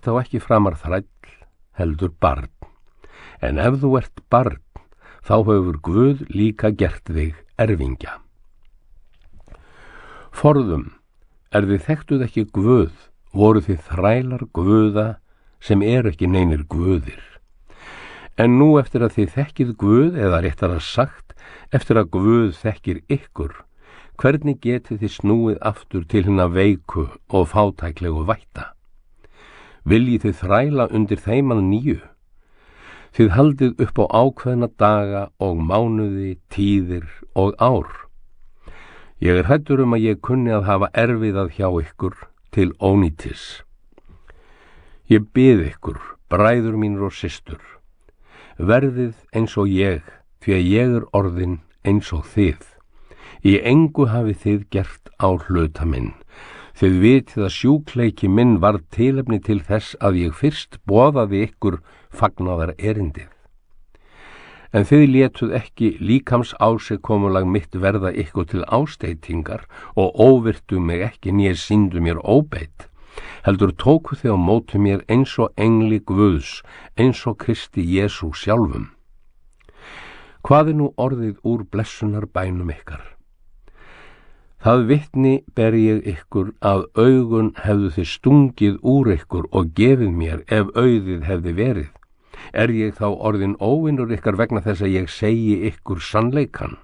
þá ekki framar þræll, heldur barn. En ef þú ert barn, þá hefur Guð líka gert þig erfingja. Forðum, þið þekktuð ekki Guð, voru þið þrælar guða sem ekki neinir guðir. En nú eftir að þið þekkið Guð, eða réttara sagt, eftir að Guð þekkir ykkur, hvernig getið þið snúið aftur til hinna veiku og fátæklegu vætta? Viljið þið þræla undir þeim að nýju? Þið haldið upp á ákveðna daga og mánuði, tíðir og ár. Ég hræddur að ég kunni að hafa erfiðað hjá ykkur til ónýtis. Ég bið ykkur, bræður mínir og systur, verðið eins og ég, því að ég orðin eins og þið. Í engu hafið þið gert á hluta minn. Þið vitið að sjúkleiki minn var tilefni til þess að ég fyrst boðaði ykkur fagnaðar erindið. En þið létuð ekki líkams ásigkomulag mitt verða ykkur til ásteytingar og óvirtu mig ekki né sýndu mér óbeit, heldur tóku þið á móti mér eins og engli Guðs, eins og Kristi Jesú sjálfum. Hvað nú orðið úr blessunar bænum ykkar? Það vitni ber ég ykkur að augun hefðu þið stungið úr ykkur og gefið mér ef auðið hefði verið. Ég þá orðin óvinnur ykkar vegna þess að ég segi ykkur sannleikan?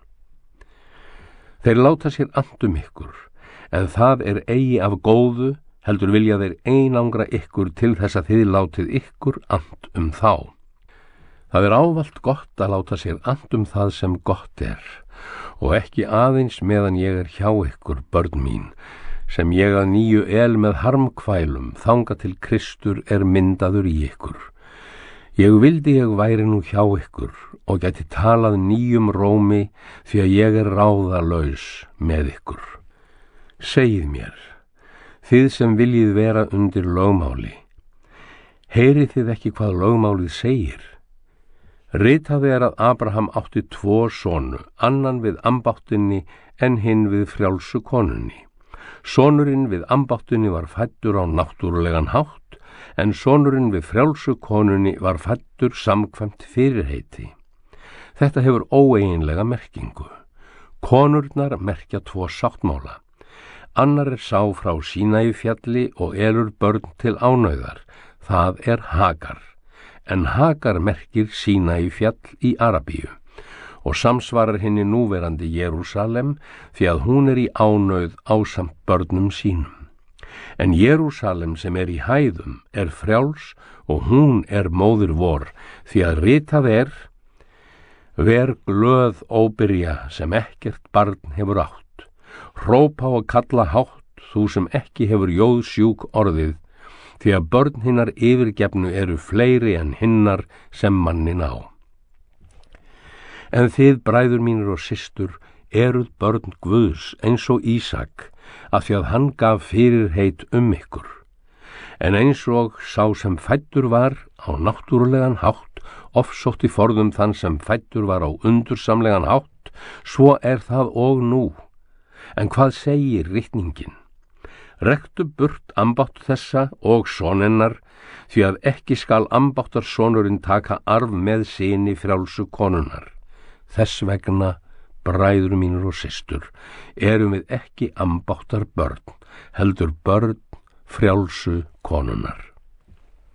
Þeir láta sér annt ykkur, en það eigi af góðu, heldur vilja þeir einangra ykkur til þess að þið látið ykkur annt þá. Það ávallt gott að láta sér annt það sem gott og ekki aðeins meðan ég hjá ykkur, börn mín, sem ég að nýju með harmkvælum þanga til Kristur myndaður í ykkur. Ég vildi ég væri nú hjá ykkur og gæti talað nýjum rómi því að ég ráðalaus með ykkur. Segið mér, þið sem viljið vera undir lögmáli, heyrið þið ekki hvað lögmálið segir? Ritað að Abraham átti 2 sonu, annan við ambáttinni en hinn við frjálsu konunni. Sonurinn við ambáttinni var fæddur á náttúrulegan hátt, en sonurinn við frjálsu konunni var fæddur samkvæmt fyrirheiti. Þetta hefur óeiginlega merkingu. Konurnar merkja 2 sáttmála. Annar sá frá Sínaífjalli og elur börn til ánauðar, það Hagar. En Hagar merkir Sínaífjall í Arabíu og samsvarar henni núverandi Jerúsalem því að hún í ánauð ásamt börnum sínum. En Jerúsalem sem í hæðum frjáls og hún móðir vor, því að ritað ver glöð óbyrja sem ekkert barn hefur átt. Hrópa og kalla hátt þú sem ekki hefur jóðsjúk orðið, því að börn hinnar yfirgefnu fleiri en hinnar sem mannin á. En þið, bræður mínir og systur, eruð börn Guðs eins og Ísak, af því að hann gaf fyrirheit ykkur. En eins og sá sem fæddur var á náttúrulegan hátt, ofsótti forðum þann sem fæddur var á undursamlegan hátt, svo það og nú. En hvað segir ritningin? Rektu burt ambátt þessa og sonennar, því að ekki skal ambáttarsonurinn taka arf með syni frjálsu konunnar. Þess vegna, bræður mínir og systur, erum við ekki ambáttar börn, heldur börn frjálsu konunnar.